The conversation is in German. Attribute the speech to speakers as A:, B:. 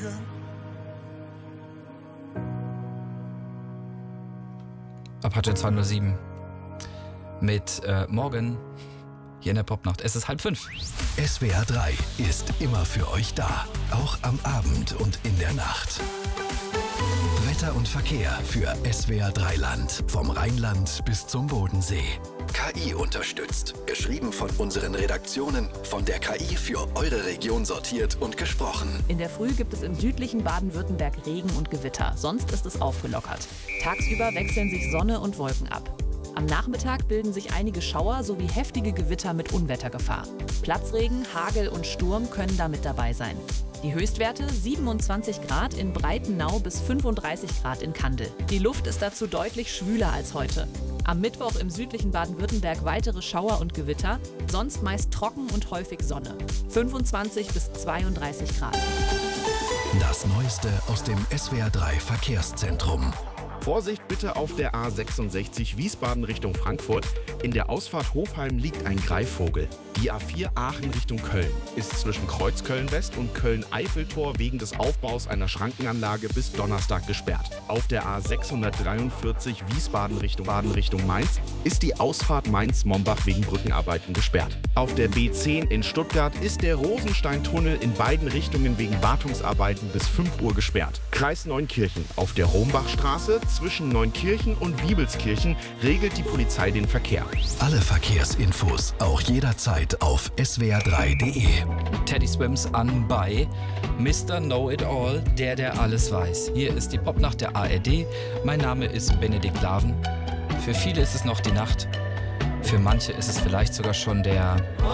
A: Apache 207 mit Morgen hier in der Popnacht. Es ist 4:30.
B: SWR 3 ist immer für euch da, auch am Abend und in der Nacht. Wetter und Verkehr für SWR 3 Land, vom Rheinland bis zum Bodensee. KI unterstützt, geschrieben von unseren Redaktionen, von der KI für eure Region sortiert und gesprochen.
C: In der Früh gibt es im südlichen Baden-Württemberg Regen und Gewitter, sonst ist es aufgelockert. Tagsüber wechseln sich Sonne und Wolken ab. Am Nachmittag bilden sich einige Schauer sowie heftige Gewitter mit Unwettergefahr. Platzregen, Hagel und Sturm können damit dabei sein. Die Höchstwerte 27 Grad in Breitenau bis 35 Grad in Kandel. Die Luft ist dazu deutlich schwüler als heute. Am Mittwoch im südlichen Baden-Württemberg weitere Schauer und Gewitter, sonst meist trocken und häufig Sonne. 25 bis 32 Grad.
B: Das Neueste aus dem SWR 3 Verkehrszentrum.
D: Vorsicht bitte auf der A66 Wiesbaden Richtung Frankfurt. In der Ausfahrt Hofheim liegt ein Greifvogel. Die A4 Aachen Richtung Köln ist zwischen Kreuzköln-West und Köln-Eiffeltor wegen des Aufbaus einer Schrankenanlage bis Donnerstag gesperrt. Auf der A643 Wiesbaden Richtung Mainz ist die Ausfahrt Mainz-Mombach wegen Brückenarbeiten gesperrt. Auf der B10 in Stuttgart ist der Rosensteintunnel in beiden Richtungen wegen Wartungsarbeiten bis 5 Uhr gesperrt. Kreis Neunkirchen auf der Rombachstraße zwischen Neunkirchen und Wiebelskirchen regelt die Polizei den Verkehr.
B: Alle Verkehrsinfos auch jederzeit auf swr3.de.
A: Teddy Swims an bei Mr. Know-It-All, der alles weiß. Hier ist die Popnacht der ARD. Mein Name ist Benedikt Laven. Für viele ist es noch die Nacht. Für manche ist es vielleicht sogar schon der